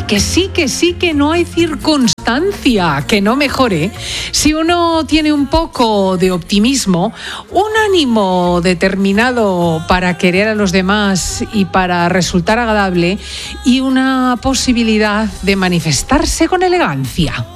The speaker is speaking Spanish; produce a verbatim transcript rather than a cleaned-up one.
que sí, que sí, que no hay circunstancia que no mejore si uno tiene un poco de optimismo, un ánimo determinado para querer a los demás y para resultar agradable y una posibilidad de manifestarse con elegancia.